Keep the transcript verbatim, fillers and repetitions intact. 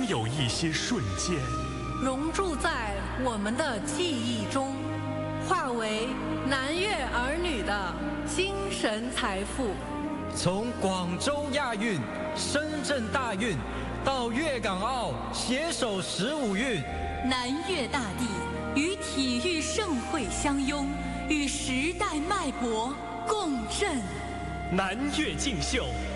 有一些瞬间， 融入在我们的记忆中，化为南粤儿女的精神财富。 从广州亚运、深圳大运到粤港澳携手十五运， 南粤大地与体育盛会相拥，与时代脉搏共振。 南粤竞秀